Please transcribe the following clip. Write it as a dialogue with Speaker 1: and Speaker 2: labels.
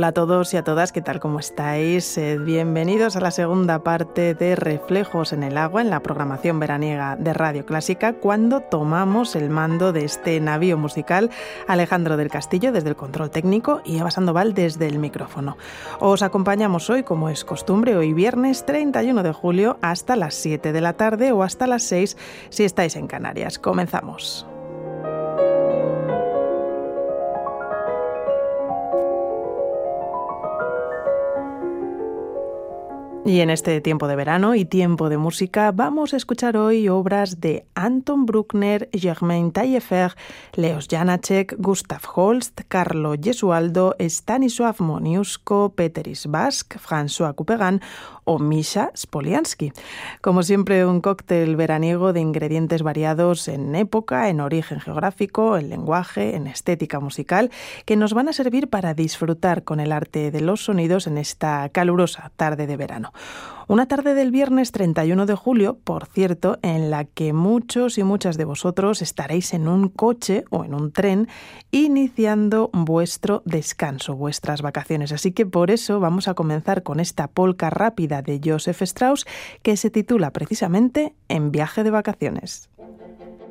Speaker 1: Hola a todos y a todas, ¿qué tal? ¿Cómo estáis? Bienvenidos a la segunda parte de Reflejos en el Agua, en la programación veraniega de Radio Clásica, cuando tomamos el mando de este navío musical, Alejandro del Castillo desde el control técnico y Eva Sandoval desde el micrófono. Os acompañamos hoy, como es costumbre, hoy viernes 31 de julio hasta las 7 de la tarde o hasta las 6 si estáis en Canarias. Comenzamos. Y en este tiempo de verano y tiempo de música vamos a escuchar hoy obras de Anton Bruckner, Germain Taillefer, Leos Janáček, Gustav Holst, Carlo Gesualdo, Stanisław Moniuszko, Peter Isbask, François Couperin o Misha Spoliansky. Como siempre, un cóctel veraniego de ingredientes variados en época, en origen geográfico, en lenguaje, en estética musical, que nos van a servir para disfrutar con el arte de los sonidos en esta calurosa tarde de verano. Una tarde del viernes 31 de julio, por cierto, en la que muchos y muchas de vosotros estaréis en un coche o en un tren iniciando vuestro descanso, vuestras vacaciones. Así que por eso vamos a comenzar con esta polka rápida de Joseph Strauss que se titula precisamente En viaje de vacaciones.